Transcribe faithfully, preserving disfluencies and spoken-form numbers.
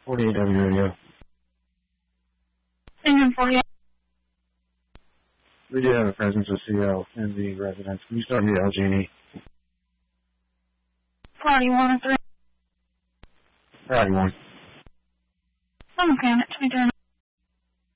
forty-eight W Radio. Engine forty-eight. We do have a presence of C L in the residence. Can you start me L G and E? Priority one or three. Priority one. I'm okay on it. twenty-three.